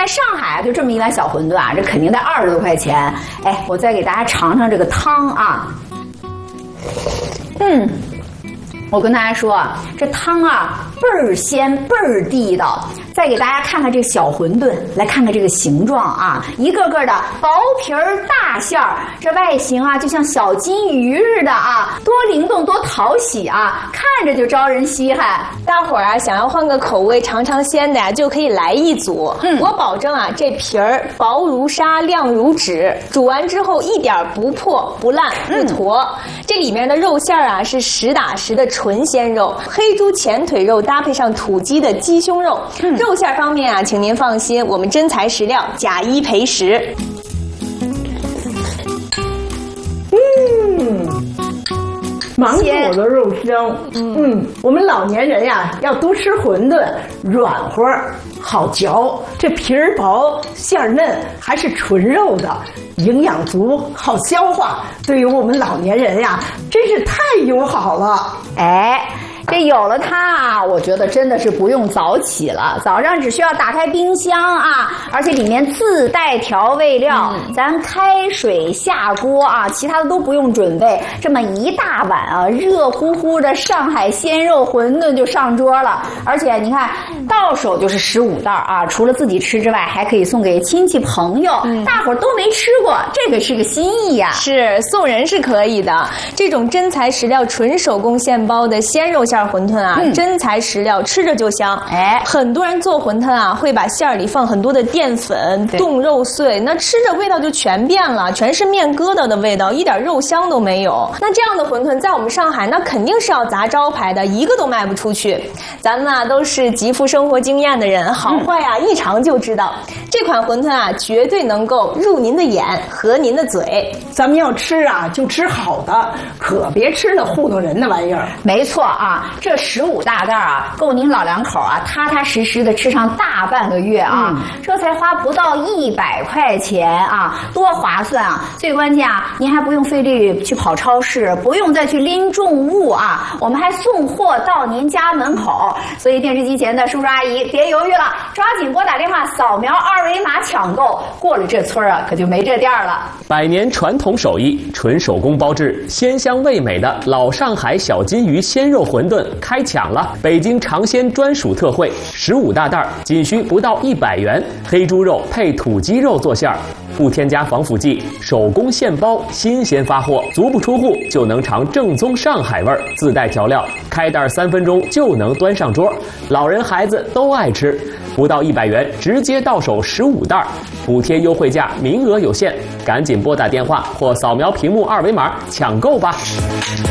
在上海啊，就这么一碗小馄饨啊，这肯定得20多块钱。哎，我再给大家尝尝这个汤啊。我跟大家说啊，这汤啊倍儿鲜倍儿地道。再给大家看看这个小馄饨，来看看这个形状啊，一个个的薄皮儿大馅儿，这外形啊就像小金鱼似的啊，多灵动多讨喜啊，看着就招人稀罕。 大伙儿啊，想要换个口味尝尝鲜的呀，就可以来一组。我保证啊，这皮儿薄如纱，亮如纸，煮完之后一点不破不烂不坨。这里面的肉馅儿啊是实打实的纯鲜肉，黑猪前腿肉搭配上土鸡的鸡胸肉。肉馅方面啊，请您放心，我们真材实料，假一赔10。 芒果的肉香，我们老年人呀要多吃馄饨，软和好嚼，这皮儿薄馅儿嫩，还是纯肉的，营养足，好消化，对于我们老年人呀真是太友好了。 哎，这有了它啊，我觉得真的是不用早起了，早上只需要打开冰箱啊，而且里面自带调味料，咱开水下锅啊，其他的都不用准备，这么一大碗啊，热乎乎的上海鲜肉馄饨就上桌了。而且你看，到手就是15袋啊，除了自己吃之外，还可以送给亲戚朋友，大伙儿都没吃过，这个是个心意呀。 是送人是可以的，这种真材实料、纯手工现包的鲜肉馅馄饨啊，真材实料，吃着就香。哎，很多人做馄饨啊，会把馅儿里放很多的淀粉、冻肉碎，那吃着味道就全变了，全是面疙瘩的味道，一点肉香都没有。那这样的馄饨在我们上海，那肯定是要砸招牌的，一个都卖不出去。咱们啊都是极富生活经验的人，好坏啊一尝就知道。这款馄饨啊，绝对能够入您的眼，合您的嘴。 咱们要吃啊，就吃好的，可别吃那糊弄人的玩意儿。 没错啊，这15大袋啊，够您老两口啊踏踏实实的吃上大半个月啊，这才花不到100块钱啊，多划算啊！最关键啊，您还不用费力去跑超市，不用再去拎重物啊，我们还送货到您家门口。所以电视机前的叔叔阿姨别犹豫了，抓紧拨打电话扫描2维码抢购，过了这村啊，可就没这店了。 100年传统手艺，纯手工包制，鲜香味美的老上海小金鱼鲜肉馄饨开抢了！北京尝鲜专属特惠，15大袋，仅需不到100元，黑猪肉配土鸡肉做馅儿，不添加防腐剂，手工现包，新鲜发货，足不出户就能尝正宗上海味儿，自带调料，开袋3分钟就能端上桌，老人孩子都爱吃。不到100元，直接到手15袋，补贴优惠价，名额有限，赶紧拨打电话或扫描屏幕2维码抢购吧。